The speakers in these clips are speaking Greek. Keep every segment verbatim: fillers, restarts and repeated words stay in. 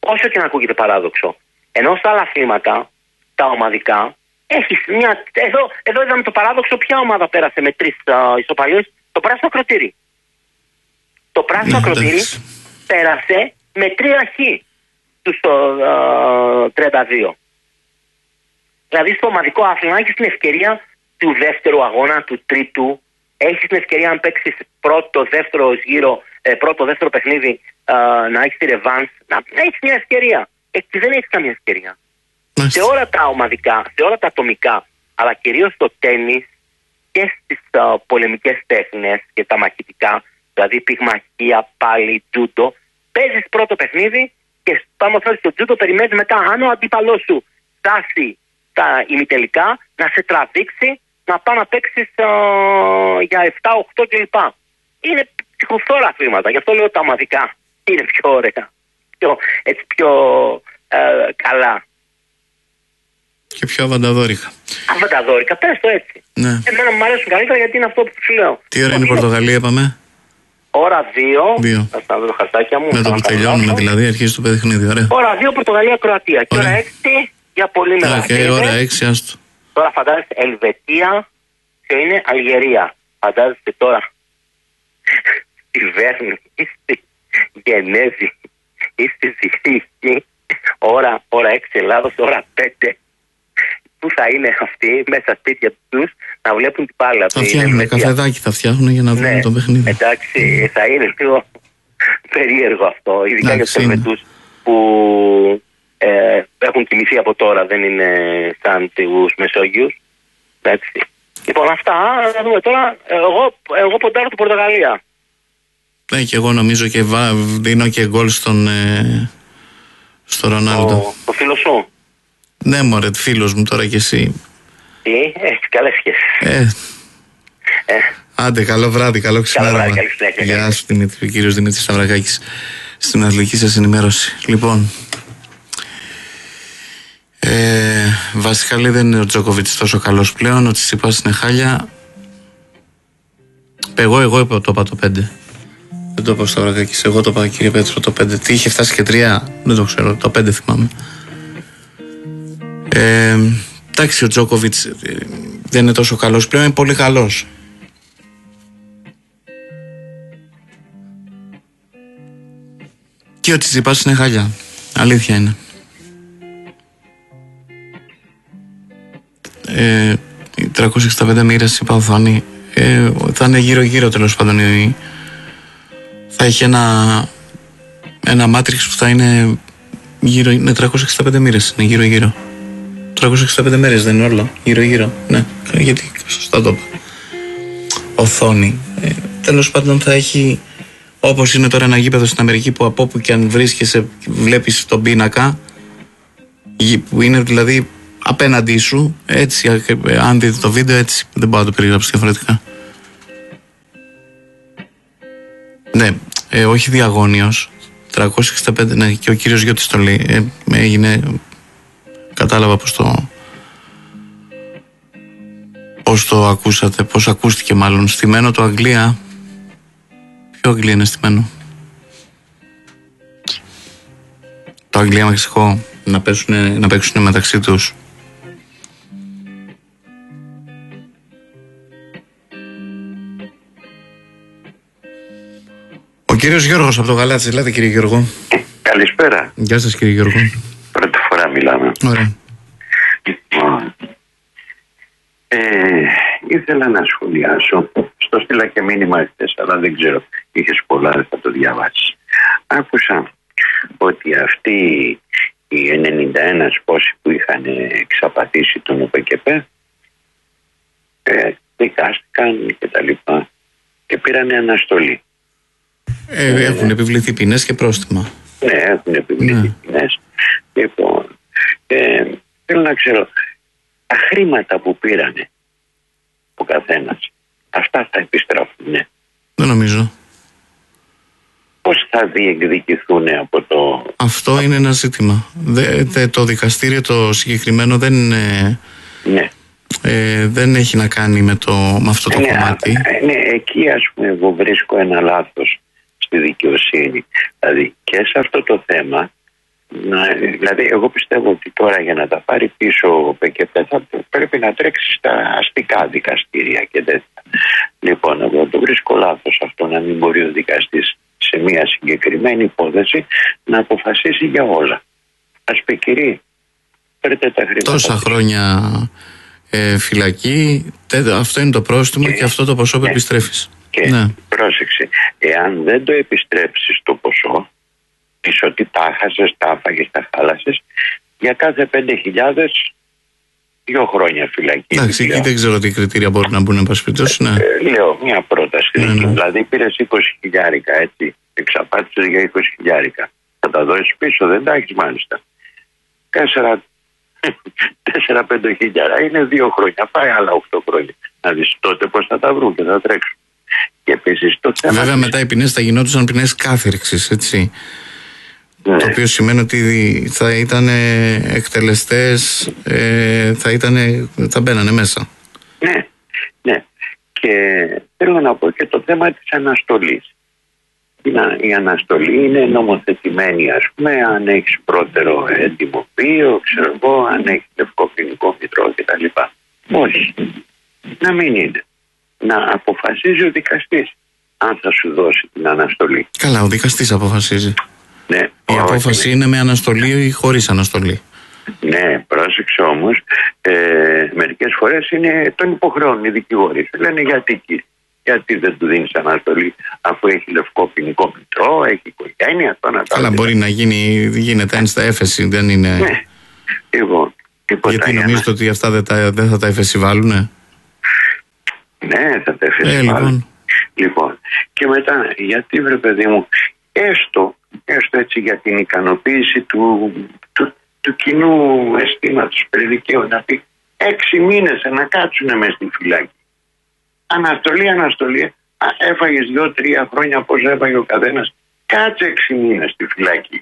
Όσο και να ακούγεται παράδοξο. Ενώ στα άλλα αθλήματα, τα ομαδικά, έχεις μια. Εδώ, εδώ είδαμε το παράδοξο, ποια ομάδα πέρασε με τρεις uh, ισοπαλίες, το πράσινο ακροτήρι. Το πράσινο ακροτήρι πέρασε με τρία χ στους uh, τριάντα δύο. Δηλαδή στο ομαδικό άθλημα έχεις την ευκαιρία του δεύτερου αγώνα, του τρίτου, έχεις την ευκαιρία να παίξεις πρώτο, δεύτερο γύρο, ε, πρώτο, δεύτερο παιχνίδι, ε, να έχεις τη ρεβάνς, να, να έχεις μια ευκαιρία. Εκεί δεν έχεις καμία ευκαιρία. Σε όλα τα ομαδικά, σε όλα τα ατομικά, αλλά κυρίως στο τένις και στις uh, πολεμικές τέχνες και τα μαχητικά, δηλαδή πυγμαχία, πάλι, τζούντο, παίζεις πρώτο παιχνίδι και πάμε στο τζούντο, περιμένεις μετά αν ο αντίπαλός σου φτάσει τα ημιτελικά, να σε τραβήξει, να πάει να παίξεις uh, για επτά οκτώ κλπ. Είναι ψυχοφθόρα αθλήματα, γι' αυτό λέω τα ομαδικά είναι πιο ωραία, πιο, έτσι πιο uh, καλά. Και πιο αβανταδόρικα. Αβανταδόρικα, πες το έτσι. Ναι. Εμένα μου αρέσουν καλύτερα γιατί είναι αυτό που σου λέω. Τι ώρα είναι η Πορτογαλία, είπαμε? Ώρα δύο. δύο. Θα στα δω τα χαρτάκια μου. Με το που τελειώνουμε δηλαδή, αρχίζει το παιχνίδι. Ωραία. Ώρα δύο Πορτογαλία-Κροατία. Και ώρα έξι για πολύ μεγάλη. Και ώρα έξι, άστο. Τώρα φαντάζεσαι Ελβετία και είναι Αλγερία. Φαντάζεσαι τώρα. Στη Βέρνη, ή στη Γενέβη, ή στη Ζηχίκη. Ώρα, ώρα έξι Ελλάδος, ώρα πέντε. Πού θα είναι αυτοί μέσα στα σπίτια τους να βλέπουν την μπάλα. Θα φτιάχνουν καφεδάκι, θα φτιάχνουν για να δουν ναι, το παιχνίδι. Εντάξει, θα είναι λίγο περίεργο αυτό, ειδικά εντάξει, για τους Ελβετούς που ε, έχουν κοιμηθεί από τώρα, δεν είναι σαν τους Μεσόγειους. Εντάξει. Λοιπόν, αυτά να δούμε τώρα. Εγώ, εγώ ποντάρω την Πορτογαλία. Ναι, και εγώ νομίζω και βα, δίνω και γκολ στον ε, στο Ρονάλντο. Το, το φίλο σου. Ναι, μωρέ, φίλος μου τώρα κι εσύ. Τι, έχεις καλές σχέσεις. Ε, ε. Άντε, καλό βράδυ, καλό ξημέρωμα. Γεια σου, Δημήτρη, ο κύριος Δημήτρης Σταυρακάκης στην αθλητική σας ενημέρωση. Λοιπόν, ε, βασικά λέει δεν είναι ο Τζόκοβιτς τόσο καλός πλέον, ο Τσιτσίπας είναι χάλια. Εγώ, εγώ το είπα το πέντε. Δεν το είπα ο Σταυρακάκης, εγώ το είπα κύριε Πέτρο το πέντε. Τι είχε φτάσει και τρία, δεν το ξέρω, το πέντε θυμάμαι. Ε, εντάξει, ο Τζόκοβιτς δεν είναι τόσο καλός πλέον, είναι πολύ καλός. Και ο Τσιτσίπας είναι χάλια. Αλήθεια είναι. Ε, τριακόσιες εξήντα πέντε μοίρες είπα οθόνη. Ε, θα είναι γύρω γύρω τέλος πάντων. Θα έχει ένα ένα μάτριξ που θα είναι γύρω, είναι τριακόσιες εξήντα πέντε μοίρες, είναι γύρω γύρω. τριακόσιες εξήντα πέντε μέρες δεν είναι όλο, γύρω γύρω. Ναι, γιατί σωστά το είπα. Οθόνη. Ε, τέλος πάντων θα έχει, όπως είναι τώρα ένα γήπεδο στην Αμερική που από όπου και αν βρίσκεσαι βλέπεις τον πίνακα, που είναι δηλαδή απέναντί σου, έτσι, αν δείτε το βίντεο έτσι, δεν μπορώ να το περιγράψω διαφορετικά. Ναι, ε, όχι διαγώνιος, τριακόσιες εξήντα πέντε, ναι, και ο κύριος Γιώτης το λέει, ε, έγινε, κατάλαβα πως το, πώς το ακούσατε, πώς ακούστηκε μάλλον, στημένο το Αγγλία. Ποιο Αγγλία είναι στημένο? Το Αγγλία Μεξικό, να παίξουν, να παίξουν μεταξύ τους. Ο κύριος Γιώργος από το Γαλάτσι, ελάτε κύριε Γιώργο. Καλησπέρα. Γεια σας κύριε Γιώργο. Πρώτη φορά μιλάμε. Ωραία. Λοιπόν, ε, ήθελα να σχολιάσω, στο στείλα και μήνυμα χθες, αλλά δεν ξέρω, είχες πολλά, δεν θα το διαβάσεις. Άκουσα ότι αυτοί οι ενενήντα ένα πόσοι που είχαν εξαπατήσει τον ΟΠΕΚΕΠΕ ε, δικάστηκαν και τα λοιπά και πήραν αναστολή. Ε, έχουν επιβληθεί ποινές και πρόστιμα. Ναι, έχουν επιβληθεί ναι. ποινές. Λοιπόν, ε, θέλω να ξέρω, τα χρήματα που πήρανε ο καθένας, αυτά θα επιστραφούν. Ναι. Δεν νομίζω. Πώς θα διεκδικηθούν από το... Αυτό είναι ένα ζήτημα. Δε, δε, το δικαστήριο το συγκεκριμένο δεν είναι... Ναι. Ε, δεν έχει να κάνει με, το, με αυτό το ναι, κομμάτι. Ναι, εκεί ας πούμε εγώ βρίσκω ένα λάθος στη δικαιοσύνη. Δηλαδή και σε αυτό το θέμα να, δηλαδή εγώ πιστεύω ότι τώρα για να τα πάρει πίσω ο ΠΚΠ θα πρέπει να τρέξει στα αστικά δικαστήρια και τέτοια. Λοιπόν, εγώ το βρίσκω λάθος αυτό, να μην μπορεί ο δικαστής σε μια συγκεκριμένη υπόθεση να αποφασίσει για όλα. Ας πει, κύριε, παίρνετε τα χρήματα. Τόσα χρόνια ε, φυλακή, τε, αυτό είναι το πρόστιμο και, και αυτό το ποσό που ναι. επιστρέφεις. Και ναι. πρόσεξε, εάν δεν το επιστρέψεις το ποσό, πεις ότι τα χάσες, τα άφαγες, τα χάλασες, για κάθε πέντε χιλιάδες δύο χρόνια φυλακή. Εντάξει, εκεί δεν ξέρω τι κριτήρια μπορούν να μπουν, εν πάση περιπτώσει. Ναι. Ε, λέω μια πρόταση. Ναι, ναι. Δηλαδή πήρες είκοσι χιλιάρικα, έτσι, εξαπάτησες για είκοσι χιλιάρικα. Θα τα δώσεις πίσω, δεν τα έχεις μάλιστα. Τέσσερα πέντε χιλιάρικα είναι δύο χρόνια. Πάει άλλα οκτώ χρόνια. Να δεις τότε πώς θα τα βρουν και θα τρέξουν. Και επίσης το θέμα. Βέβαια, μετά οι ποινές θα γινόντουσαν ποινές κάθριξης, έτσι. Ναι. Το οποίο σημαίνει ότι θα ήταν εκτελεστές, ε, θα, ήτανε, θα μπαίνανε μέσα. Ναι, ναι. Και θέλω να πω και το θέμα της αναστολής. Η αναστολή είναι νομοθετημένη, ας πούμε, αν έχεις πρώτερο έντιμο βίο, ξέρω εγώ, αν έχεις λευκό ποινικό μητρό κτλ. Όχι. Να μην είναι. Να αποφασίζει ο δικαστής αν θα σου δώσει την αναστολή. Καλά, ο δικαστής αποφασίζει. Ναι, η απόφαση είναι με αναστολή ή χωρίς αναστολή. Ναι, πρόσεξε όμως, ε, μερικές φορές είναι, τον υποχρεώνουν οι δικηγόροι. Λένε γιατί κύριε, γιατί δεν του δίνεις αναστολή αφού έχει λευκό ποινικό μητρό, έχει οικογένεια. Καλά, μπορεί να γίνει, γίνεται ένστα έφεση, δεν είναι. Ναι, εγώ. Γιατί νομίζετε ότι αυτά δεν, τα, δεν θα τα εφεσιβάλουνε. Ναι, θα τα εφεσιβάλουν. Ε, λοιπόν. λοιπόν. Και μετά, γιατί βρε παιδί μου, έστω, έστω έτσι για την ικανοποίηση του, του, του κοινού αισθήματος περί δικαίου, να πει έξι μήνες να κάτσουνε μες στη φυλάκη. Αναστολή, αναστολή. Α, έφαγες δύο-τρία χρόνια πώς έφαγε ο καθένας. Κάτσε έξι μήνες στη φυλάκη.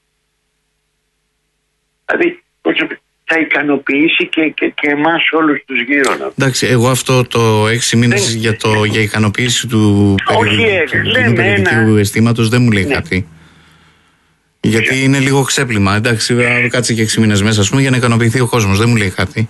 Δηλαδή, θα ικανοποιήσει και, και, και εμάς όλους τους γύρω. Εντάξει, εγώ αυτό το έξι μήνες δεν... για, το, για ικανοποίηση του περιοδικού αισθήματος δεν μου λέει ναι. κάτι. Γιατί yeah. είναι λίγο ξέπλυμα. Εντάξει, κάτσε και έξι μήνες μέσα, ας πούμε, για να ικανοποιηθεί ο κόσμος. Δεν μου λέει κάτι.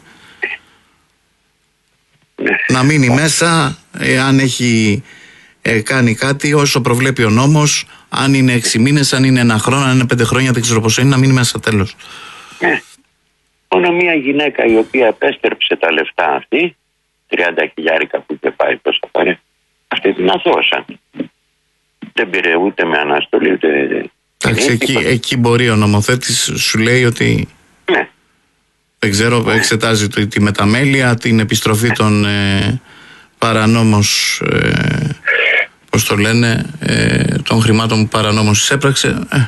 Να μείνει μέσα, ε, αν έχει ε, κάνει κάτι όσο προβλέπει ο νόμος, αν είναι έξι μήνες, αν είναι ένα χρόνο, αν είναι πέντε χρόνια, δεν ξέρω πόσο είναι, να μείνει μέσα, τέλος. Ναι. Μόνο μια γυναίκα η οποία επέστρεψε τα λεφτά αυτή, τριάντα χιλιάρικα που είχε πάρει, πώς θα πάρει, αυτή την αθώσαν. Δεν πήρε ούτε με αναστολή, ούτε... Εντάξει, εκεί, εκεί μπορεί ο νομοθέτης, σου λέει ότι... Ναι. Δεν ξέρω, εξετάζει τη, τη μεταμέλεια, την επιστροφή των ε, παρανόμως, ε, πώς το λένε, ε, των χρημάτων που παρανόμως εισέπραξε. Ε.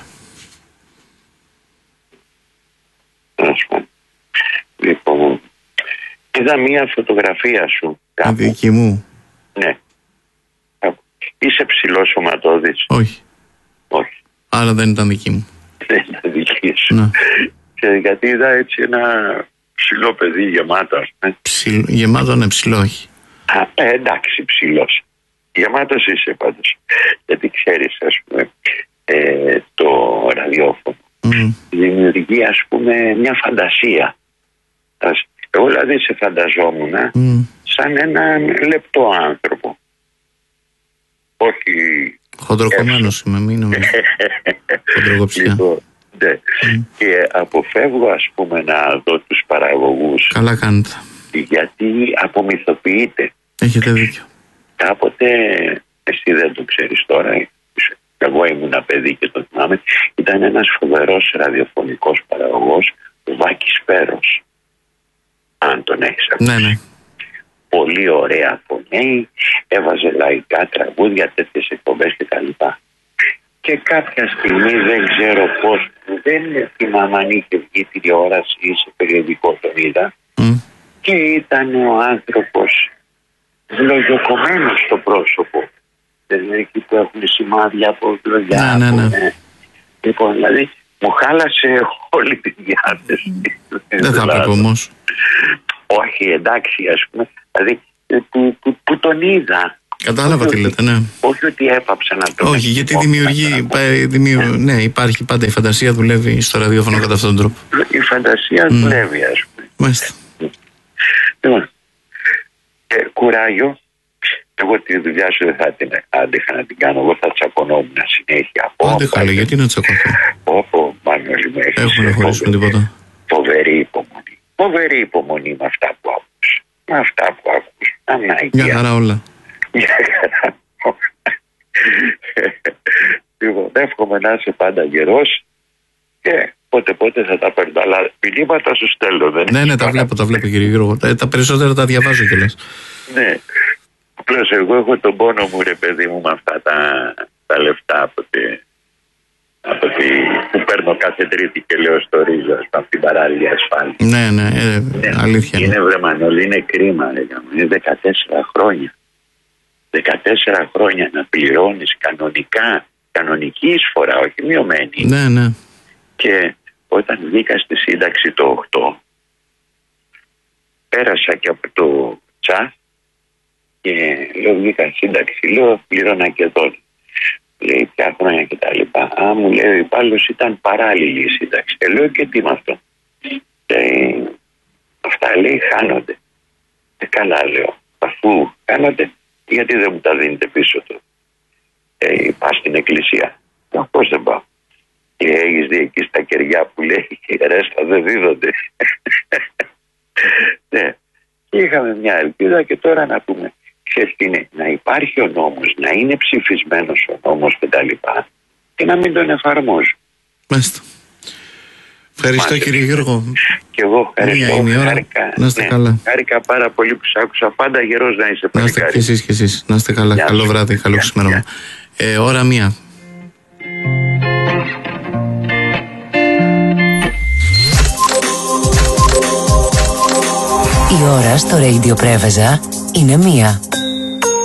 Λοιπόν, είδα μία φωτογραφία σου κάπου. Δική μου. Ναι. Είσαι ψηλός σωματώδης. Όχι. Όχι. Άρα δεν ήταν δική μου. Δεν ήταν δική σου. Ναι. Και γιατί είδα έτσι ένα ψηλό παιδί γεμάτο. Ψηλ, γεμάτο, ναι, ψηλό, όχι. Α, ε, εντάξει, ψηλός. Γεμάτος είσαι πάντως. Γιατί ξέρεις, ας πούμε, ε, το ραδιόφωνο mm. δημιουργεί, ας πούμε, μια φαντασία. Εγώ δηλαδή σε φανταζόμουν mm. σαν έναν λεπτό άνθρωπο. Όχι... Χοντροκομμένος είμαι, μην νομίζω. Χοντροκοψιά. Λοιπόν, ναι. Mm. Και αποφεύγω, ας πούμε, να δω τους παραγωγούς. Καλά κάνετε. Γιατί απομυθοποιείται. Έχετε δίκιο. Κάποτε, εσύ δεν το ξέρεις τώρα, εγώ ήμουν παιδί και το θυμάμαι, ήταν ένας φοβερός ραδιοφωνικός παραγωγός, ο Βάκης Πέρος. Αν τον έχεις ακούσει. Ναι, ναι. Πολύ ωραία φωνή, έβαζε λαϊκά τραγούδια, τέτοιες εκπομπές κτλ. Και κάποια στιγμή δεν ξέρω πώς, δεν θυμάμαι αν είχε βγει τηλεόραση ή σε περιοδικό τον είδα mm. και ήταν ο άνθρωπος βλογιοκομμένος στο πρόσωπο. Δεν είναι εκεί που έχουν σημάδια από βλογιά. Ναι, ναι, ναι. Λοιπόν, δηλαδή μου χάλασε όλη τη διάθεση. Δεν θα έπρεπε όμως. Όχι, εντάξει, ας πούμε, δηλαδή που, που, που τον είδα Κατάλαβα τι λέτε, ναι. Όχι ότι έπαψα να το. Όχι, γιατί δημιουργεί. δημιουργεί ναι. ναι, υπάρχει πάντα η φαντασία, δουλεύει στο ραδιόφωνο κατά αυτόν τον τρόπο. Η φαντασία mm. δουλεύει, ας πούμε. Μάλιστα. Λοιπόν, ε, κουράγιο. Εγώ τη δουλειά σου δεν θα την άντεχα να την κάνω. Εγώ θα τσακωνόμουν συνέχεια. Άντε καλέ, γιατί να τσακωθώ. Όπω Μάνος μου έχει. Έχουμε να χωρίσουμε τίποτα. Φοβερή υπομονή. Φοβερή υπομονή με αυτά που άκουσα. Με αυτά που άκουσα. Μια χαρά όλα. Μια χαρά όλα. Λοιπόν, εύχομαι να είσαι πάντα γερός και πότε πότε θα τα παίρνω. Αλλά μηνύματα σου στέλνω. Δεν ναι, ναι, τα βλέπω, τα βλέπω κύριε Γιώργο. Τα, τα περισσότερα τα διαβάζω κιόλας. Ναι. Απλώς εγώ έχω τον πόνο μου, ρε παιδί μου, με αυτά τα, τα λεφτά από, τη, από τη, που παίρνω κάθε Τρίτη και λέω στο ρίζο, από την παράλληλη ασφάλεια. Ναι, ναι, ε, ναι, αλήθεια. Είναι βρε Μανώλη, είναι κρίμα, ρε, είναι δεκατέσσερα χρόνια. δεκατέσσερα χρόνια να πληρώνεις κανονικά, κανονική εισφορά, όχι μειωμένη. Ναι, ναι. Και όταν βγήκα στη σύνταξη το οκτώ, πέρασα και από το τσά και λέω βγήκα σύνταξη, λέω πλήρωνα και εδώ. Λέει ποια χρόνια και τα λοιπά. Α, μου λέει ο υπάλληλος ήταν παράλληλη η σύνταξη. Και λέω και τι με αυτό. Και αυτά λέει χάνονται. Και καλά λέω, αφού χάνονται, γιατί δεν μου τα δίνετε πίσω του. Ε, πας στην εκκλησία. Ε, πώς δεν πάω. Και έχεις δει εκεί στα κεριά που λέει οι ρέστα δεν δίδονται. Ναι. Και είχαμε μια ελπίδα και τώρα να πούμε, ξέρεις τι είναι, να υπάρχει ο νόμος, να είναι ψηφισμένος ο νόμος και τα λοιπά και να μην τον εφαρμόζω. Μάλιστα. Ευχαριστώ Μάλιστα. Κύριε Γιώργο. Και εγώ ευχαριστώ. Χάρηκα, να είστε ναι, καλά. Χάρηκα πάρα πολύ που σ' άκουσα. Πάντα γερός να είσαι. Να είστε και εσείς και εσείς. Να είστε καλά. Γεια καλό σου. Βράδυ, καλό ξημέρωμα. Ε, ώρα μία. Η ώρα στο Radio Πρέβεζα είναι μία.